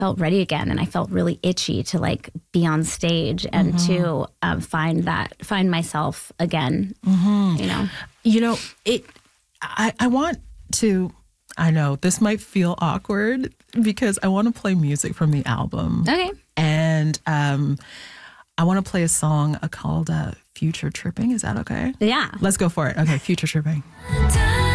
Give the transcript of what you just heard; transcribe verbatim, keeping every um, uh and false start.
felt ready again, and I felt really itchy to like be on stage and mm-hmm. to um, find that, find myself again, mm-hmm. you know? You know, it, I, I want to, I know this might feel awkward because I want to play music from the album. Okay. And um, I want to play a song called uh, Future Tripping. Is that okay? Yeah. Let's go for it. Okay, Future Tripping.